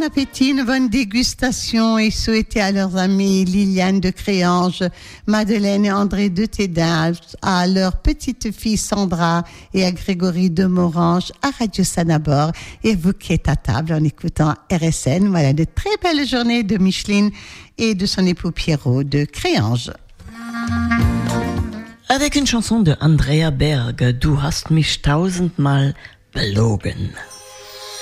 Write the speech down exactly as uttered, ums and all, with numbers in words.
appétit, une bonne dégustation et souhaiter à leurs amis Liliane de Créange, Madeleine et André de Tédin, à leur petite fille Sandra et à Grégory de Morange à Radio Sanabord et vous qui êtes à table en écoutant R S N. Voilà de très belles journées de Micheline et de son époux Pierrot de Créange. Avec une chanson de Andrea Berg, Du hast mich tausendmal belogen.